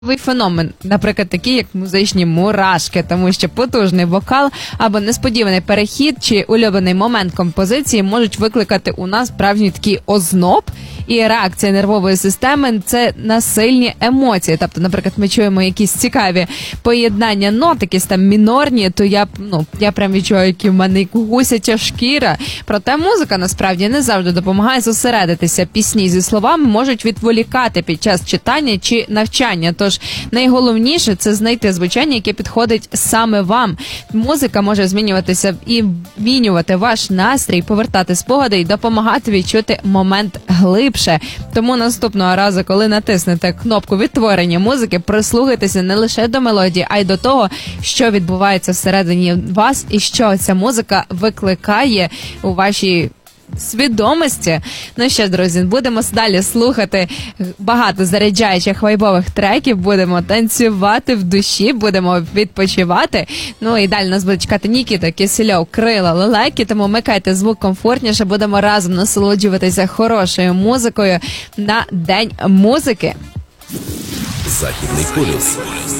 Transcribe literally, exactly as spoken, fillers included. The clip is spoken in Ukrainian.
Феномен, наприклад, такі як музичні мурашки, тому що потужний вокал або несподіваний перехід чи улюблений момент композиції можуть викликати у нас справжній такий озноб, і реакція нервової системи – це на сильні емоції. Тобто, наприклад, ми чуємо якісь цікаві поєднання нот, якісь там мінорні, то я, ну, я прям відчуваю, які в мене гусяча шкіра. Проте музика насправді не завжди допомагає зосередитися. Пісні зі словами можуть відволікати під час читання чи навчання. Тож найголовніше – це знайти звучання, яке підходить саме вам. Музика може змінюватися і змінювати ваш настрій, повертати спогади і допомагати відчути момент глибше. Тому наступного разу, коли натиснете кнопку відтворення музики, прислухайтеся не лише до мелодії, а й до того, що відбувається всередині вас і що ця музика викликає у вашій свідомості. Ну що ж, друзі, будемо далі слухати багато заряджаючих вайбових треків, будемо танцювати в душі, будемо відпочивати. Ну і далі нас буде чекати Нікіта Кисельов, Крила, Лелеки, тому вмикайте звук комфортніше, будемо разом насолоджуватися хорошою музикою на День музики. Західний полюс.